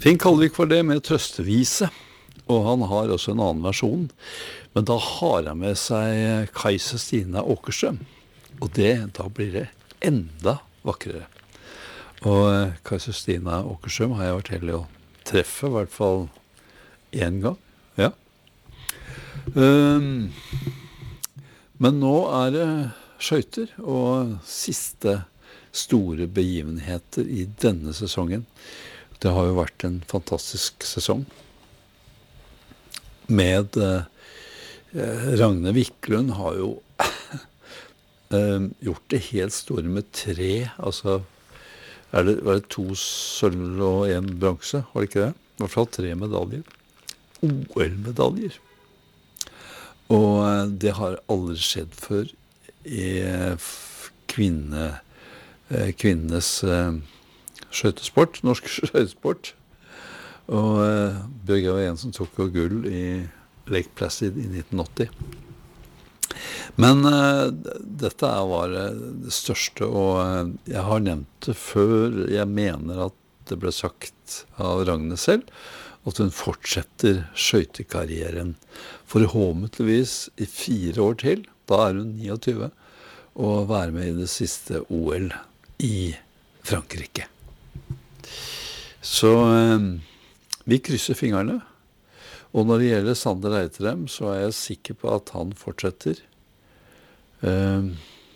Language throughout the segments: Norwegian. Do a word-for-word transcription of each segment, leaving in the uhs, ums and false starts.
Finn Kalvik var det med trøstevise, og han har også en annen versjon. Men da har han med seg Kajsa Stina Åkerstrøm, og det, da blir det enda vakrere. Og Kajsa Stina Åkerstrøm har jeg vært heldig å treffe, i hvert fall en gang. Ja. Um, men nå er det skøyter, og siste store begivenheter i denne sesongen. Det har jo vært en fantastisk sesong med eh, Ragne Wiklund har jo eh, gjort det helt store med tre, altså er det, var det to sølv og en bronse, var det ikke det? I hvert fall tre medaljer. O L-medaljer. Og eh, det har aldri skjedd før i eh, kvinne, eh, kvinnenes eh, skøytesport, norsk skøytesport. Og eh, Bjørg var en som tok jo gull i Lake Placid i nitten åtti. Men eh, dette var det største, og eh, jeg har nevnt det før. Jeg mener at det ble sagt av Ragne selv, at hun fortsetter skøytekarrieren forhåpentligvis i fire år til. Da er hun niogtyve, og være med i det siste O L i Frankrike. Så eh, vi krysser fingrene, og når det gjelder Sander Eitrem, så er jeg sikker på at han fortsetter eh,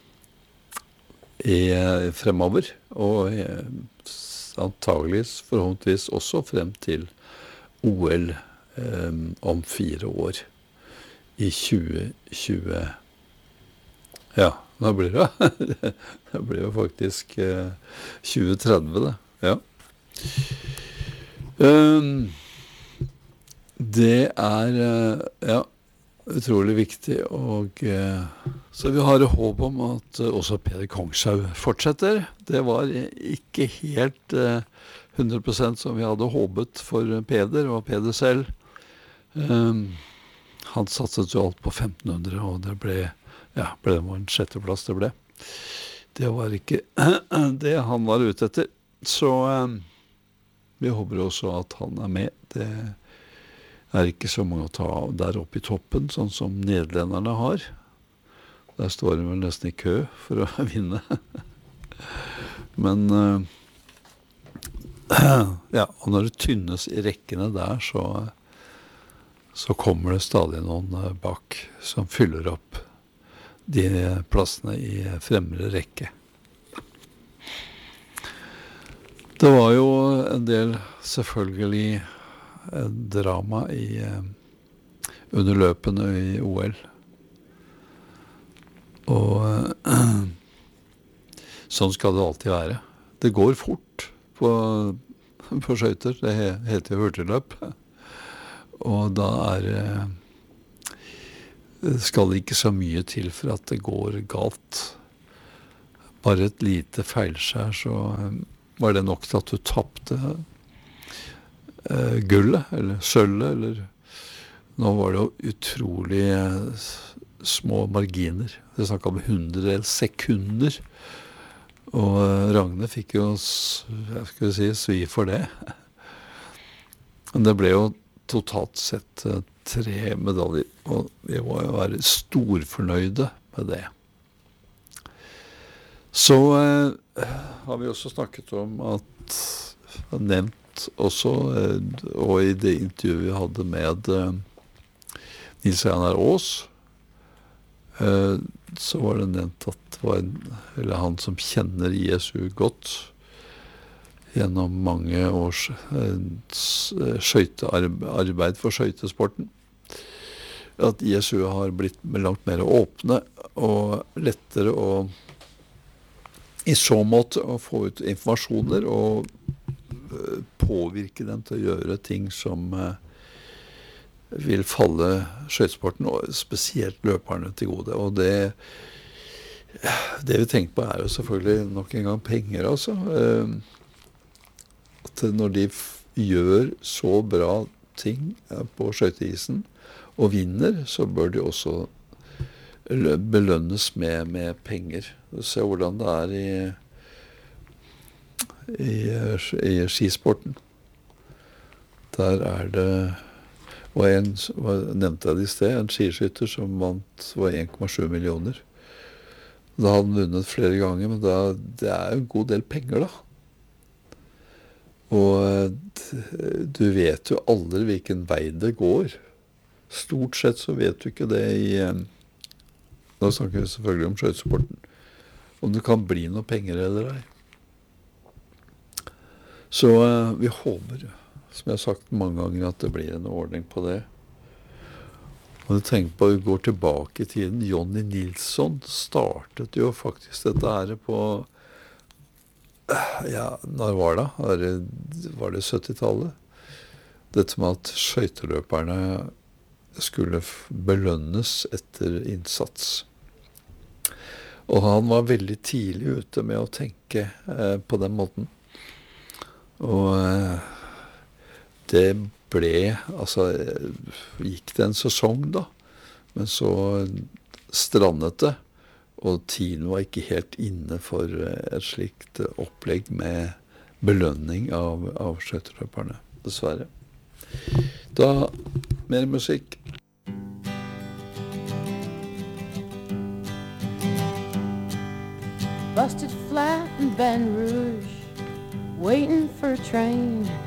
i, fremover, og eh, antageligvis, forhåpentligvis også frem til O L eh, om fire år i tjue tjue. Ja, da blir det, det blir jo faktisk eh, tjue tretti det, ja. Um, det er uh, ja, utrolig viktig, og uh, så vi har håp om at uh, også Peder Kongshaug fortsetter. Det var ikke helt uh, hundre prosent som vi hadde håpet for Peder og Peder selv. Um, han satset jo alt på femten hundre, og det ble, ja, ble det en sjetteplass det ble. Det var ikke det han var ute etter. Så um, vi håper også at han er med. Det er ikke så mange å ta av der oppe i toppen, sånn som nederlenderne har. Der står de vel nesten i kø for å vinne. Men uh, ja, og når det tynnes i rekkene der, så, så kommer det stadig noen bak som fyller opp de plassene i fremre rekke. Det var jo en del selvfølgelig drama i, under løpene i O L. Og sånn skal det alltid være. Det går fort på, på skøyter, det heter jo hurtigløp. Og da er skal det ikke så mye til for at det går galt. Bare et lite feilskjær, så var det nok til at du tappte eh, gullet, eller sølvet, eller nå var det jo utrolig eh, små marginer. Det snakket om hundre sekunder, og eh, Ragne fikk jo, jeg skal si, svi for det. Men det ble jo totalt sett eh, tre medaljer, og vi må jo være storfornøyde med det. Så eh, har vi også snakket om at, nevnt også, eh, og i det intervjuet vi hadde med eh, Nils Einar Aas, eh, så var det nevnt at det var en, eller han som kjenner I S U godt, gjennom mange års eh, skøytearbeid for skøytesporten, at I S U har blitt langt mer åpne og lettere å I så måte å få ut informasjoner og uh, påvirke dem til å gjøre ting som uh, vil falle skøytesporten, og spesielt løperne til gode. Og det, det vi tenker på er jo selvfølgelig nok en gang penger, altså. Uh, at når de f- gjør så bra ting uh, på skøyteisen og vinner, så bør de også belønnes med, med penger. Se hvordan det er i, i, i skisporten. Der er det var en, var, nevnte jeg det i sted, en skiskytter som vant var en komma sju millioner. Da hadde han vunnet flere ganger, men da, det er jo en god del penger, da. Og du vet jo aldri hvilken vei det går. Stort sett så vet du ikke det i Nå snakker vi selvfølgelig om skøytesporten. Om det kan bli noe penger eller ei. Så vi håper, som jeg har sagt mange ganger, at det blir en ordning på det. Og du tenker på, vi går tilbake i tiden. Jonny Nilsson startet jo faktisk dette her på Ja, når var det? Var det, var det syttitallet? Dette med at skøyteløperne skulle belønnes etter innsats. Og han var veldig tidlig ute med å tenke eh, på den måten. Og eh, det ble, altså gikk det en sesong da, men så strandet det. Og tiden var ikke helt inne for et slikt opplegg med belønning av, av skøyteløperne, dessverre. Da, mer musikk. Busted flat in Baton Rouge, waiting for a train